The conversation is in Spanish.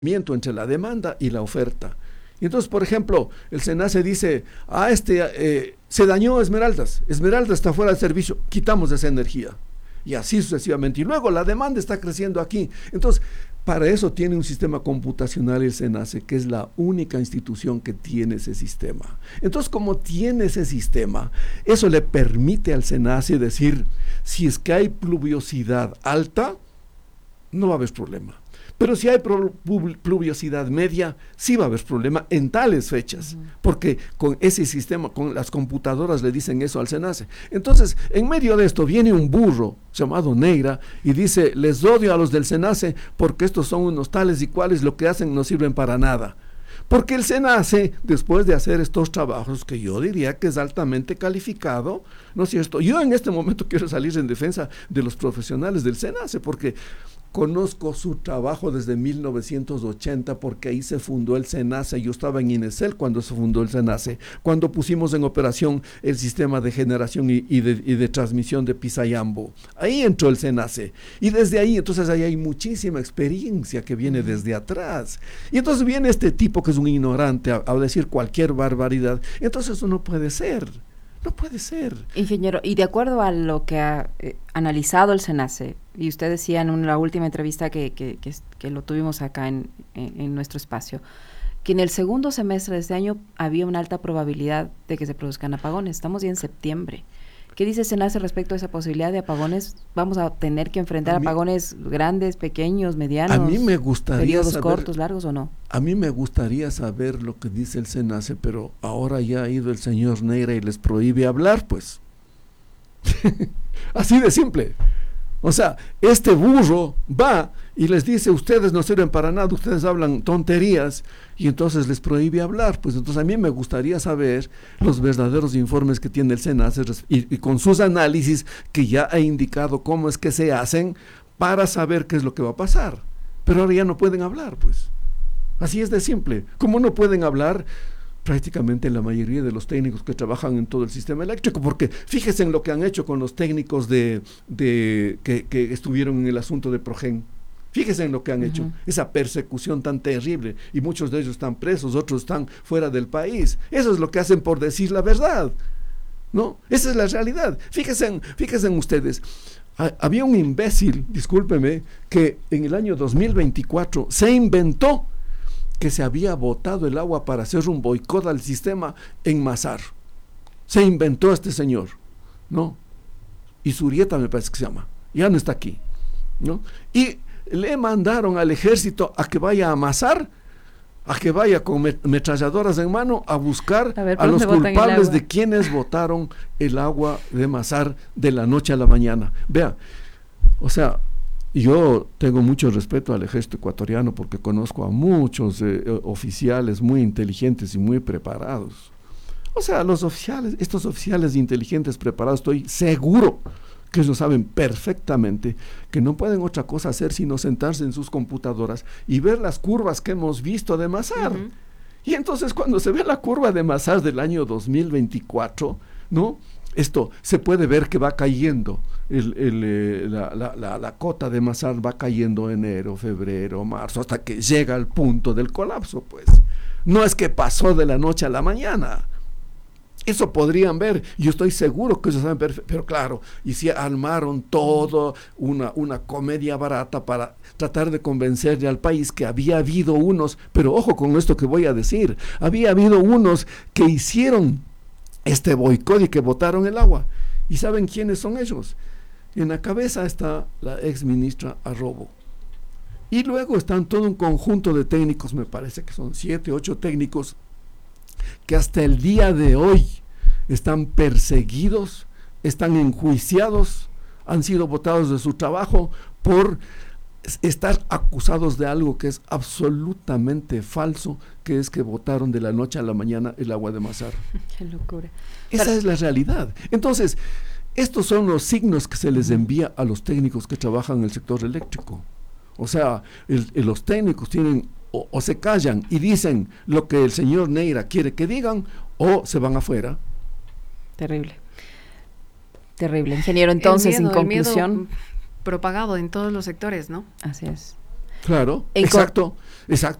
entre la demanda y la oferta. Y entonces, por ejemplo, el SENACE dice, se dañó Esmeraldas está fuera de servicio, quitamos esa energía. Y así sucesivamente. Y luego la demanda está creciendo aquí. Entonces, para eso tiene un sistema computacional el SENACE, que es la única institución que tiene ese sistema. Entonces, como tiene ese sistema, eso le permite al SENACE decir, si es que hay pluviosidad alta, no va a haber problema. Pero si hay pluviosidad media, sí va a haber problema en tales fechas, porque con ese sistema, con las computadoras le dicen eso al SENACE. Entonces, en medio de esto viene un burro llamado Neira y dice, les odio a los del SENACE porque estos son unos tales y cuales, lo que hacen no sirven para nada. Porque el SENACE, después de hacer estos trabajos, que yo diría que es altamente calificado, ¿no es cierto? Yo en este momento quiero salir en defensa de los profesionales del SENACE, porque conozco su trabajo desde 1980, porque ahí se fundó el SENACE. Yo estaba en INESEL cuando se fundó el SENACE, cuando pusimos en operación el sistema de generación y de transmisión de Pisayambo. Ahí entró el SENACE. Y desde ahí, entonces, ahí hay muchísima experiencia que viene desde atrás. Y entonces viene este tipo que es un ignorante a decir cualquier barbaridad. Entonces eso no puede ser. No puede ser. Ingeniero, y de acuerdo a lo que ha analizado el SENACE, y usted decía en la última entrevista que lo tuvimos acá en nuestro espacio, que en el segundo semestre de este año había una alta probabilidad de que se produzcan apagones. Estamos ya en septiembre. ¿Qué dice el SENACE respecto a esa posibilidad de apagones? ¿Vamos a tener que enfrentar apagones grandes, pequeños, medianos? A mí me gustaría periodos saber, cortos, largos o no. A mí me gustaría saber lo que dice el SENACE, pero ahora ya ha ido el señor Neira y les prohíbe hablar, pues. Así de simple. O sea, este burro va y les dice, ustedes no sirven para nada, ustedes hablan tonterías, y entonces les prohíbe hablar. Pues entonces a mí me gustaría saber los verdaderos informes que tiene el SENACE y con sus análisis que ya ha indicado cómo es que se hacen para saber qué es lo que va a pasar. Pero ahora ya no pueden hablar, pues. Así es de simple. Como no pueden hablar prácticamente la mayoría de los técnicos que trabajan en todo el sistema eléctrico, porque fíjense en lo que han hecho con los técnicos que estuvieron en el asunto de Progen. Fíjense en lo que han hecho, esa persecución tan terrible, y muchos de ellos están presos, otros están fuera del país. Eso es lo que hacen por decir la verdad, ¿no? Esa es la realidad. Fíjense ustedes, había un imbécil, discúlpeme, que en el año 2024 se inventó que se había botado el agua para hacer un boicot al sistema en Mazar. Se inventó este señor, ¿no? Y Zurieta me parece que se llama, ya no está aquí, ¿no? Y le mandaron al ejército a que vaya a Mazar, a que vaya con metralladoras en mano a buscar a los culpables de quienes botaron el agua de Mazar de la noche a la mañana. Vea, o sea, yo tengo mucho respeto al ejército ecuatoriano porque conozco a muchos oficiales muy inteligentes y muy preparados. O sea, estos oficiales inteligentes, preparados, estoy seguro que ellos saben perfectamente que no pueden otra cosa hacer sino sentarse en sus computadoras y ver las curvas que hemos visto de Mazar. Y entonces cuando se ve la curva de Mazar del año 2024, ¿no? Esto se puede ver que va cayendo, la cota de Mazar va cayendo enero, febrero, marzo, hasta que llega al punto del colapso, pues. No es que pasó de la noche a la mañana. Eso podrían ver, yo estoy seguro que ellos saben perfecto, pero claro, y si armaron todo una comedia barata para tratar de convencerle al país que había habido unos, pero ojo con esto que voy a decir, había habido unos que hicieron este boicot y que botaron el agua. ¿Y saben quiénes son ellos? En la cabeza está la ex ministra Arrobo. Y luego están todo un conjunto de técnicos, me parece que son 7, 8 técnicos, que hasta el día de hoy están perseguidos, están enjuiciados, han sido botados de su trabajo por estar acusados de algo que es absolutamente falso, que es que botaron de la noche a la mañana el agua de Mazar. Qué locura. Esa es la realidad. Entonces, estos son los signos que se les envía a los técnicos que trabajan en el sector eléctrico. O sea, los técnicos tienen o se callan y dicen lo que el señor Neira quiere que digan, o se van afuera. Terrible. Ingeniero, entonces, en conclusión, el miedo propagado en todos los sectores, ¿no? Así es. Claro, En exacto, exacto.